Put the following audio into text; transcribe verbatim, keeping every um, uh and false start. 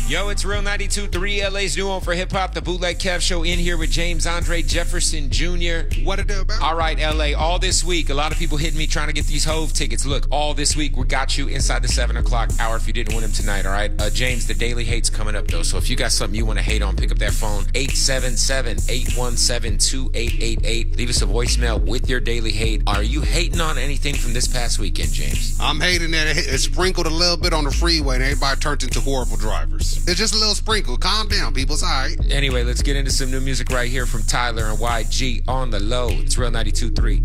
Yo, it's Real ninety-two point three, L A's new home for hip-hop, the Bootleg Kev Show, in here with James Andre Jefferson Junior What it do, about? All right, L A, all this week, a lot of people hitting me trying to get these Hove tickets. Look, all this week, we got you inside the seven o'clock hour if you didn't win them tonight, all right? Uh, James, the Daily Hate's coming up, though, so if you got something you want to hate on, pick up that phone, eight seven seven, eight one seven, two eight eight eight. Leave us a voicemail with your Daily Hate. Are you hating on anything from this past weekend, James? I'm hating that it, it sprinkled a little bit on the freeway and everybody turned into horrible drivers. It's just a little sprinkle. Calm down, people. It's all right. Anyway, let's get into some new music right here from Tyler and Y G on the low. It's Real ninety-two point three.